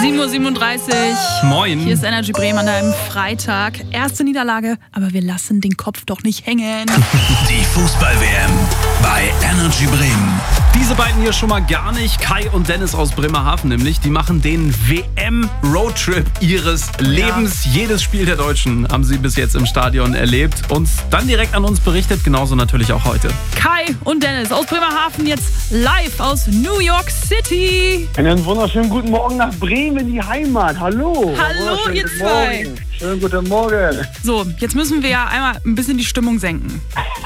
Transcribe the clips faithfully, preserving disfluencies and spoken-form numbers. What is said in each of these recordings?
sieben Uhr siebenunddreißig. Moin. Hier ist Energy Bremen an einem Freitag. Erste Niederlage, aber wir lassen den Kopf doch nicht hängen. Die Fußball-W M bei Energy Bremen. Diese beiden hier schon mal gar nicht. Kai und Dennis aus Bremerhaven nämlich. Die machen den W M-Roadtrip ihres Lebens. Ja. Jedes Spiel der Deutschen haben sie bis jetzt im Stadion erlebt. Und dann direkt an uns berichtet. Genauso natürlich auch heute. Kai und Dennis aus Bremerhaven jetzt live aus New York City. Einen wunderschönen guten Morgen nach Bremen in die Heimat. Hallo. Hallo, ihr zwei. Morgen. Schönen guten Morgen. So, jetzt müssen wir ja einmal ein bisschen die Stimmung senken.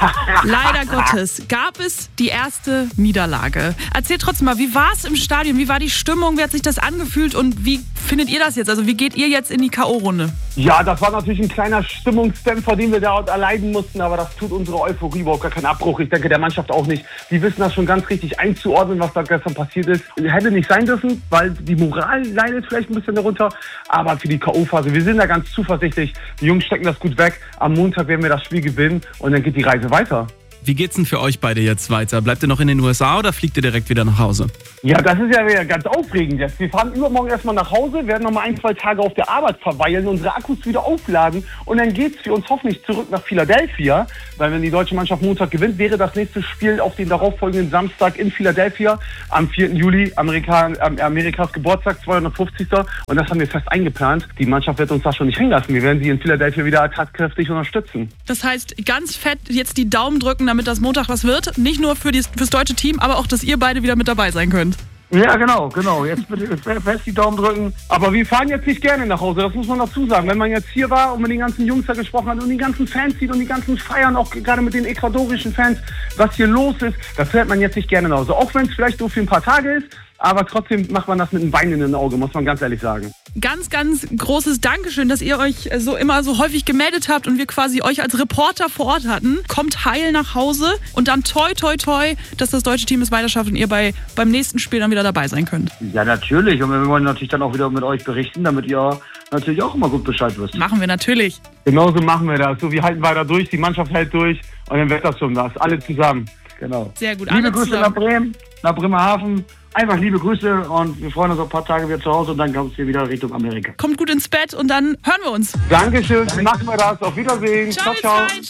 Leider Gottes gab es die erste Niederlage. Erzähl trotzdem mal, wie war es im Stadion? Wie war die Stimmung? Wie hat sich das angefühlt? Und wie findet ihr das jetzt? Also wie geht ihr jetzt in die K O-Runde? Ja, das war natürlich ein kleiner Stimmungsdämpfer, den wir da erleiden mussten. Aber das tut unsere Euphorie überhaupt gar keinen Abbruch. Ich denke, der Mannschaft auch nicht. Die wissen das schon ganz richtig einzuordnen, was da gestern passiert ist. Hätte nicht sein dürfen, weil die Moral leidet vielleicht ein bisschen darunter. Aber für die K O-Phase, wir sind da ganz zuversichtlich. Die Jungs stecken das gut weg. Am Montag werden wir das Spiel gewinnen und dann geht die Reise weiter. Wie geht's denn für euch beide jetzt weiter? Bleibt ihr noch in den U S A oder fliegt ihr direkt wieder nach Hause? Ja, das ist ja wieder ganz aufregend jetzt. Wir fahren übermorgen erstmal nach Hause, werden noch mal ein, zwei Tage auf der Arbeit verweilen, unsere Akkus wieder aufladen und dann geht's für uns hoffentlich zurück nach Philadelphia, weil wenn die deutsche Mannschaft Montag gewinnt, wäre das nächste Spiel auf den darauffolgenden Samstag in Philadelphia am vierten Juli, Amerika, äh, Amerikas Geburtstag, zweihundertfünfzigsten Und das haben wir fest eingeplant. Die Mannschaft wird uns da schon nicht hängen lassen. Wir werden sie in Philadelphia wieder tatkräftig unterstützen. Das heißt, ganz fett jetzt die Daumen drücken, damit das Montag was wird. Nicht nur für die, fürs deutsche Team, aber auch, dass ihr beide wieder mit dabei sein könnt. Ja, genau, genau. Jetzt bitte fest die Daumen drücken. Aber wir fahren jetzt nicht gerne nach Hause, das muss man dazu sagen. Wenn man jetzt hier war und mit den ganzen Jungs da gesprochen hat und die ganzen Fans sieht und die ganzen Feiern, auch gerade mit den ecuadorischen Fans, was hier los ist, das fährt man jetzt nicht gerne nach Hause. Auch wenn es vielleicht nur für ein paar Tage ist, aber trotzdem macht man das mit einem weinenden Auge, muss man ganz ehrlich sagen. Ganz, ganz großes Dankeschön, dass ihr euch so immer so häufig gemeldet habt und wir quasi euch als Reporter vor Ort hatten. Kommt heil nach Hause und dann toi, toi, toi, dass das deutsche Team es weiter schafft und ihr bei, beim nächsten Spiel dann wieder dabei sein könnt. Ja, natürlich. Und wir wollen natürlich dann auch wieder mit euch berichten, damit ihr natürlich auch immer gut Bescheid wisst. Machen wir natürlich. Genauso machen wir das. So, wir halten weiter durch, die Mannschaft hält durch und dann wird das schon das. Alle zusammen. Genau. Sehr gut. Liebe Alle Grüße zusammen. nach Bremen, nach Bremerhaven. Einfach liebe Grüße und wir freuen uns auf ein paar Tage wieder zu Hause und dann kommt es hier wieder Richtung Amerika. Kommt gut ins Bett und dann hören wir uns. Dankeschön, machen wir das. Auf Wiedersehen. Ciao, Ciao, ciao. ciao.